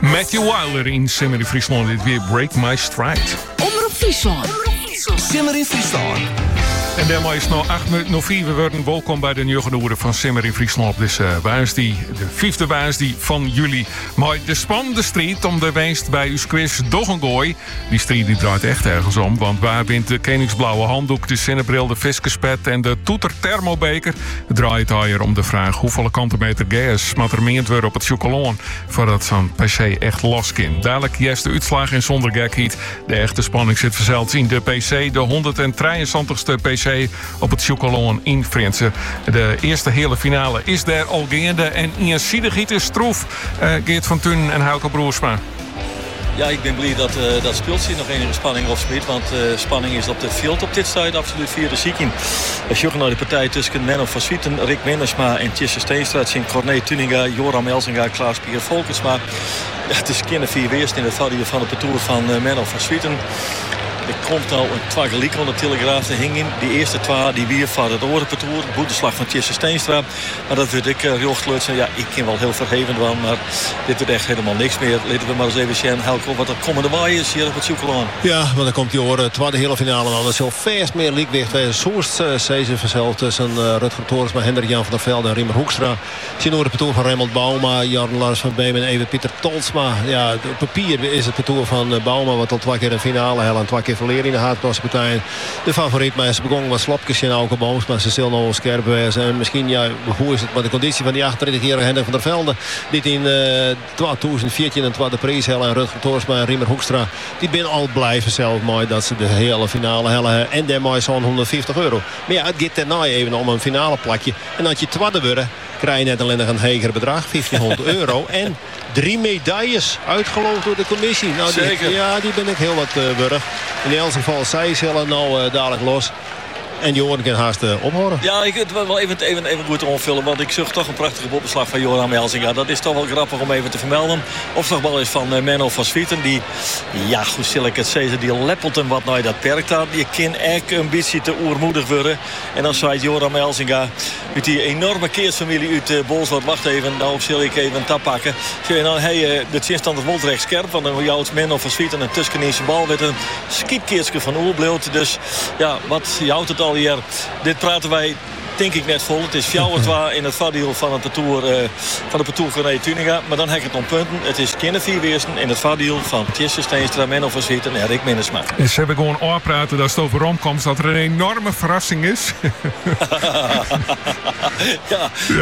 Matthew Wilder in Simmer in Friesland. Dit weer Break My Stride. Omroep Friesland. Simmer in Friesland. En daarmee is nog 8 minuten nog 4. We worden welkom bij de nieuwe van Simmer in Friesland. Dus de 5e Woensdag van juli. Maar de spannende strijd om de winst bij uw quiz Doggengooi. Die strijd die draait echt ergens om. Want waar wint de Koningsblauwe handdoek, de zinnebril, de viskespet en de toeter thermobeker? Het draait hier om de vraag hoeveel kantenmeter gas moet er meend worden op het chocolon voordat zo'n PC echt los kan. Dadelijk juist de uitslag en zonder gekheid. De echte spanning zit verzeld in de PC. De 173ste PC op het chocolon in Frientse. De eerste hele finale is daar al gaande. En eensidigheid is stroef. Geert van Thun en Hauke Broersma. Ja, ik ben blij dat speelt zich nog enige spanning opsmeert. Want spanning is op de veld op dit site absoluut via de zieking. Als je naar de partij tussen Menno van Swieten, Rick Minnersma en Tjesse Steenstra zien Corné Tuninga, Joram Elzinga, Klaas Pierre Volkersma. Ja, het is kennen 4 weerst in het vadie van de parcours van Menno van Swieten. Er komt al een 2 gelijk aan de Telegraaf. Er hing in. Die eerste 2 die weer van het orenparcours. Boeteslag van Tjesse Steenstra. Maar dat werd ik rechtgelutsen. Ja, ik ken wel heel verhevend van. Maar dit wordt echt helemaal niks meer. Laten we maar eens even zien wat er komende waai is hier op het Zoekelaan. Ja, maar dan komt die oren. Tweede hele finale aan. Dat is zo vast meer liekwicht. Soest Cezar verzeld tussen Rutger Toornsma, Hendrik Jan van der Velde en Riemer Hoekstra. Zien we het parcours van Raymond Bauma, Jan Lars van Beem en even Pieter Tolsma. Ja, op papier is het parcours van Bauma wat al 2 keer een finale hellen en 2 keer verleren in de haardklassepartijen. De favoriet, maar ze begonnen wat slapjes in Auke Booms, maar ze zullen nog wel scherp wezen. En misschien, ja, hoe is het met de conditie van die 38-jarige Hendrik van der Velde, die in 2014 een tweede prijs hellen en Rutger Toornsma en Riemer Hoekstra, die ben al blijven zelf mooi dat ze de hele finale hellen en daarmee zo'n €150. Maar ja, het gaat daarna even om een finale plakje. En als je tweede wordt, krijg je net alleen nog een heger bedrag, €1500 en 3 medailles uitgeloofd door de commissie. Nou, zeker. Die ben ik heel wat burg. In elk geval, zij zullen nou dadelijk los. En die horen kan haast ophoren. Ja, ik wil wel even goed omvullen. Want ik zag toch een prachtige boppenslag van Joram Elzinga. Dat is toch wel grappig om even te vermelden. Opslagbal is van Menno van Swieten. Die, ja, goed zal ik het zeggen, die leppelt hem wat naar dat perk aan. Je kan echt een beetje te oermoedig worden. En dan zei Joram Elzinga uit die enorme keersfamilie uit Bolsward. Wacht even, nou zal ik even een tap pakken. En dan de tegenstander wordt recht scherp. Want dan jouwt Menno van Swieten een Tuskenese bal met een skietkeertje van Oerbloot. Dus ja, wat jouwt het al hier? Dit praten wij denk ik net vol. Het is 4-2 in het vaardiel van het parcours van de parcours Corné Tuninga. Maar dan heb ik het om punten. Het is kinder 4 weersten in het vaardiel van Tjesse Steenstra, Menno van Swieten en Rick Minnersma. En ze hebben gewoon aanpraten dat het overom komt dat er een enorme verrassing is. Ja,